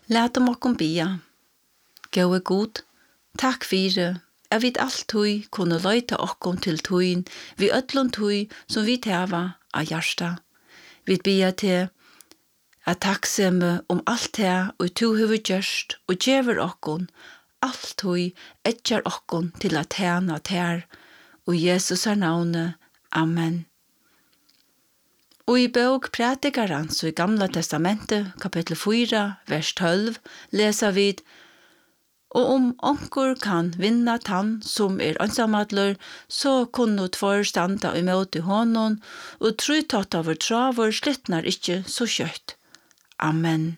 Lat okkum bia. Gåe god, takk fyrir, jeg vet alt tøy kunne løyta okkom til tøyen, vi ødlund tøy som vi tæva av hjärsta. Vi bia til at takksemme alt det og to huvud gjørst og gjever okkom, alt tøy etjar okkom til at tæna tær, og Jesus navnet. Amen. Og i bøk Prædikarans og i Gamla testamentet, kapittel 4, vers 12, leser vi: Og onkur kan vinna tann som ansamadler, så kunne tvær standa imot i hånden, og trutatt av traver slittnar ikkje så kjøtt. Amen.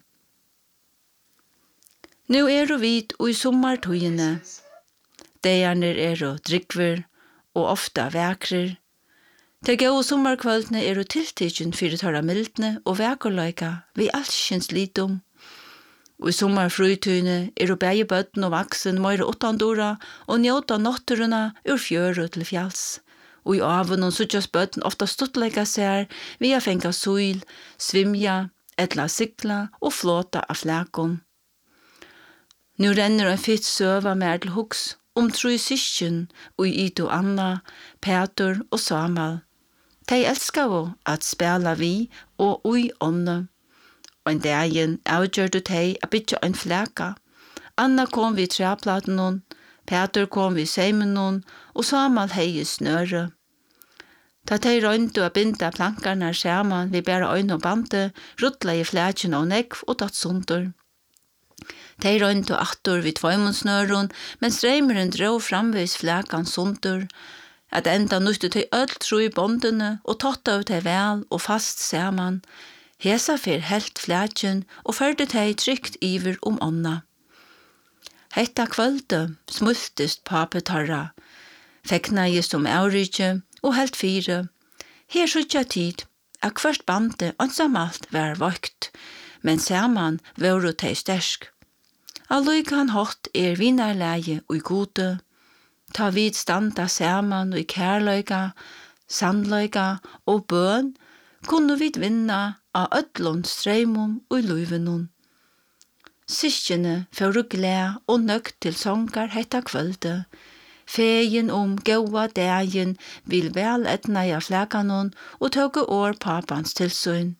Nu vi og i sommartøyene. Deierne drikver, og ofta vekrer. De gode sommarkvöldene tiltidjen fyrir tørra mildne og vekerløyka vi allskjens lidom. Og i sommarfrøytøyene bæge bøtten og vaksen møyre åttandora og njóta notturuna ur fjøru til fjalls. Og i aven og suttjas bøtten ofta stuttleika seg via fenga suil, svimja, etla sikla og flåta av flækon. Nu renner en fitt søva med til hugs tru syskjen og i Ito Anna, Peter og Samuel. De elskar jo at spela vi og ui ånne. Og en dagen avgjørte de at bytja en flæka. Anna kom vi treplaten noen, Peter kom vi seimen noen, og Samuel hei snøre. Da de røynte å binda plankarna saman vi bæra øyne og bande, ruttla i flækjen av nekv og tatt sunder. De røynte aktor vid tvøymonsnøren, mens reimeren drog framvis flækan sunder, at enda nøytte de øll tro i bondene og tatt av de vel og fast saman. Hesa fyr helt flækjen og førde de trygt iver ånda. Hetta kvölde smultist papetarra, feknægist aurykje og helt fire. Her sutja tid, at hvert bande ansamalt var vøkt, men saman våru de stersk. Allukan hot vinarleie og gode, ta vid standa saman og i kærløyga, sandløyga og bøn, kunne vi vinna av ødlund streimum og luivenun. Syskjene føru gled og nøgt til songar hetta kvölde. Fegin gåa dagen vil vel etna av flækanon og tøge år papans tilsyn.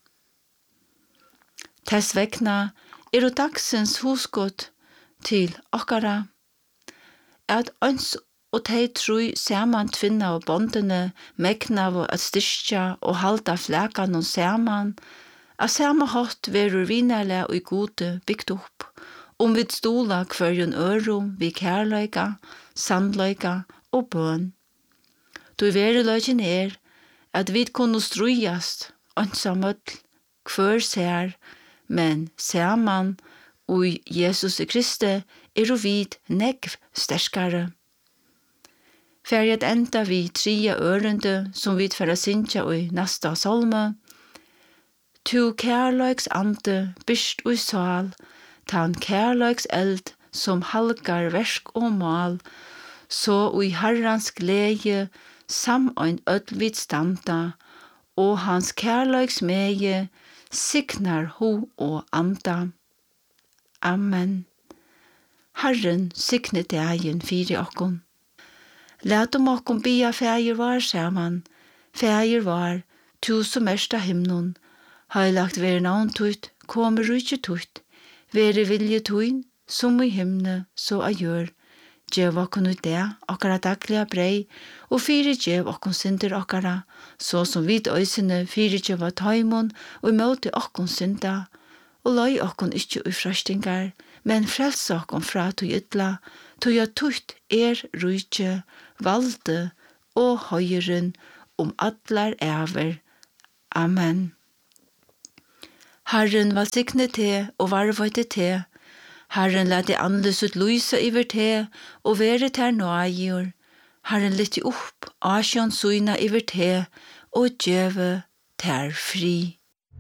Tess vekna dagsens husgått til okkara, at øns og de troi saman tvinna og bondene megna av at styrkja og halda flækan og saman, at sama hatt verur vinarlega og gode bygd opp, vi stola kvarjon ørum vi kærløyga, sandløyga og bøn. Du veruløygen at vi kunne strujast, ansamøll, kvar ser, men saman og Jesus Kristi vid negv sterskare. Færget enda vi 3 ørende som vi tverra sinja og nasta salme. Tu kærløyks ande byrst og sal, tan kærløyks eld som halgar versk og mal, så og i herrans glede samøyn ødl vid standa, og hans kærløyks meie signar ho og anda. Amen. Herren signe dagen fyri okkom. Lat okkom bia fægir var saman, fægir var, tu som av himnon, heilagt veri navn tutt, kommer rujtje tutt, veri vilje tuin, som i himne, så a gjør. Gjev okkom ut det, okkara daglige brei, og fyri gjev okkom synder okkara, så som vid øysene fyri gjev taimon, og imot okkom synda, og løy okkom ikkje ufrastingar, men frels okkom fra tu ytla, tu ja tutt rujtje, valde og høyren allar æver. Amen. Herren valsikne te og varvøyte te. Herren la det andes ut lysa iver te og vere ter nøyjur. Herren lytte opp asjon suina iver te og djeve ter fri.